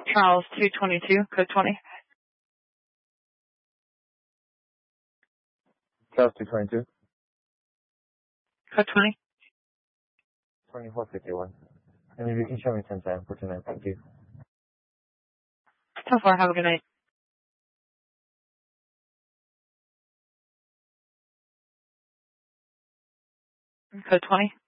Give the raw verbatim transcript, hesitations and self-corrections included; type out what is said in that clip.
Charles two twenty-two, code twenty. Charles two twenty-two. Code twenty. twenty-four fifty-one. And if you can show me ten time for tonight, thank you. So far, have a good night. Code twenty.